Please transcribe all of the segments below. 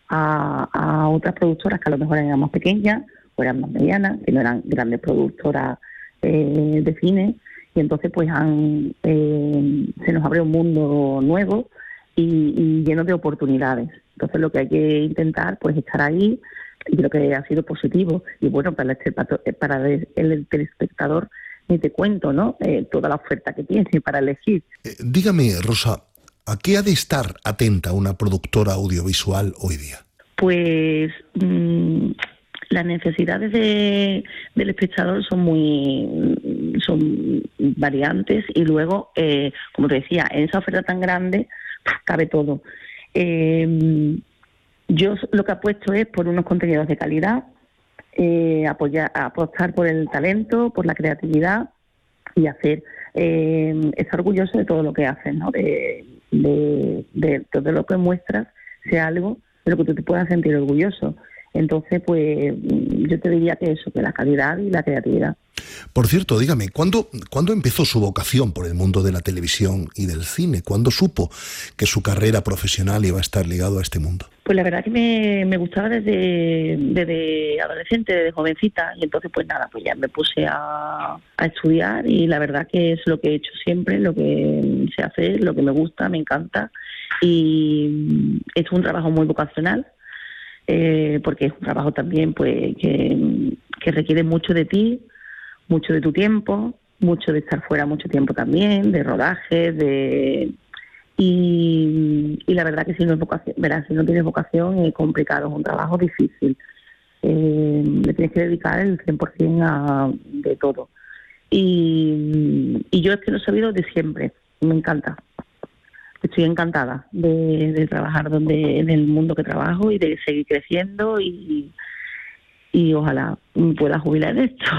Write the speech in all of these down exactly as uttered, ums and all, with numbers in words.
a, a otras productoras que a lo mejor eran más pequeñas o eran más medianas, que no eran grandes productoras eh, de cine, y entonces pues han eh, se nos abre un mundo nuevo y, y lleno de oportunidades. Entonces lo que hay que intentar pues estar ahí, y creo que ha sido positivo. Y bueno, para el, para el telespectador ni te cuento, ¿no? Eh, toda la oferta que tienes para elegir. Eh, dígame, Rosa, ¿a qué ha de estar atenta una productora audiovisual hoy día? Pues mmm, las necesidades de, del espectador son muy son variantes, y luego, eh, como te decía, en esa oferta tan grande cabe todo. Eh, yo lo que apuesto es por unos contenidos de calidad, eh, apoyar, apostar por el talento, por la creatividad, y hacer eh, estar orgulloso de todo lo que haces, ¿no? De, de, de todo lo que muestras sea algo de lo que tú te puedas sentir orgulloso. Entonces, pues yo te diría que eso, que la calidad y la creatividad. Por cierto, dígame, ¿cuándo, ¿cuándo empezó su vocación por el mundo de la televisión y del cine? ¿Cuándo supo que su carrera profesional iba a estar ligado a este mundo? Pues la verdad que me, me gustaba desde, desde adolescente, desde jovencita, y entonces pues nada, pues ya me puse a, a estudiar, y la verdad que es lo que he hecho siempre, lo que sé hacer, lo que me gusta, me encanta, y es un trabajo muy vocacional. Eh, porque es un trabajo también pues que, que requiere mucho de ti, mucho de tu tiempo, mucho de estar fuera mucho tiempo también, de rodajes, de y, y la verdad que si no es vocación, verás, si no tienes vocación es complicado, es un trabajo difícil. Eh, le tienes que dedicar el cien por ciento a, de todo. Y, y yo es que lo he sabido de siempre, me encanta. Estoy encantada de, de trabajar donde en el mundo que trabajo y de seguir creciendo, y, y ojalá pueda jubilar en esto.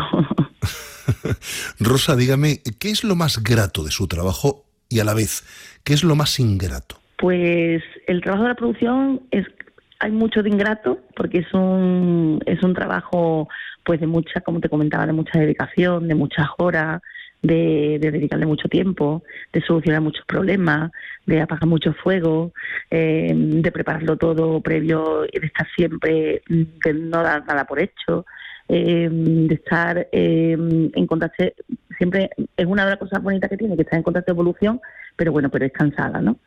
Rosa, dígame, ¿qué es lo más grato de su trabajo y a la vez, qué es lo más ingrato? Pues el trabajo de la producción es hay mucho de ingrato, porque es un es un trabajo pues de mucha, como te comentaba, de mucha dedicación, de muchas horas, de, de dedicarle mucho tiempo, de solucionar muchos problemas, de apagar mucho fuego, eh, de prepararlo todo previo y de estar siempre, de no dar nada por hecho, eh, de estar eh, en contacto, siempre es una de las cosas bonitas que tiene, que estar en contacto de evolución, pero bueno, pero es cansada, ¿no?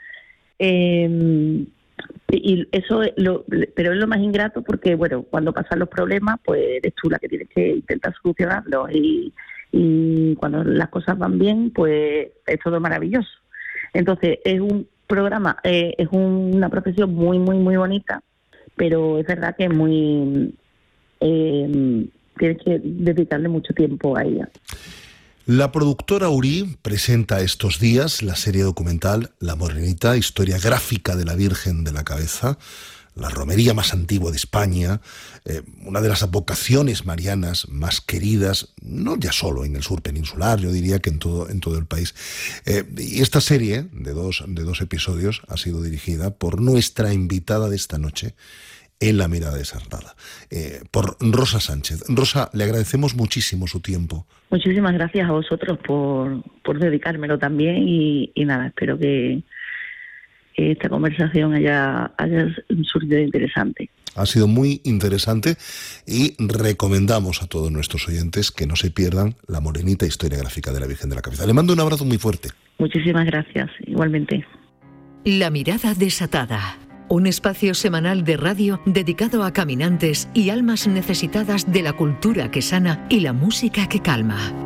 Eh, y eso es lo, pero es lo más ingrato, porque bueno, cuando pasan los problemas pues eres tú la que tienes que intentar solucionarlos, y, y cuando las cosas van bien pues es todo maravilloso. Entonces es un programa, eh, es una profesión muy muy muy bonita, pero es verdad que es muy eh, tienes que dedicarle mucho tiempo a ella. La productora Urí presenta estos días la serie documental La Morenita, historia gráfica de la Virgen de la Cabeza, la romería más antigua de España, eh, una de las advocaciones marianas más queridas, no ya solo en el sur peninsular, yo diría que en todo, en todo el país. Eh, y esta serie de dos, de dos episodios ha sido dirigida por nuestra invitada de esta noche, en La Mirada Desarnada, eh, por Rosa Sánchez. Rosa, le agradecemos muchísimo su tiempo. Muchísimas gracias a vosotros por, por dedicármelo también, y, y nada, espero que esta conversación haya, haya surgido interesante. Ha sido muy interesante, y recomendamos a todos nuestros oyentes que no se pierdan La Morenita, historia gráfica de la Virgen de la Cabeza. Le mando un abrazo muy fuerte. Muchísimas gracias, igualmente. La Mirada Desatada. Un espacio semanal de radio dedicado a caminantes y almas necesitadas de la cultura que sana y la música que calma.